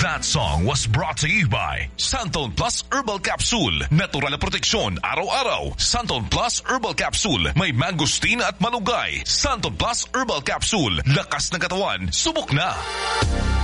That song was brought to you by Santon Plus Herbal Capsule. Natural na proteksyon araw-araw. Santon Plus Herbal Capsule. May mangosteen at malunggay. Santon Plus Herbal Capsule. Lakas ng katawan. Subok na.